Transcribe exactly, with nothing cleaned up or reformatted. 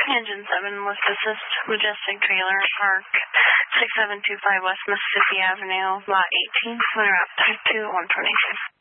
Engine seven, lift assist, Majestic Trailer Park, six seven two five West Mississippi Avenue, Lot eighteen, Winter Up, Type two, one twenty-two.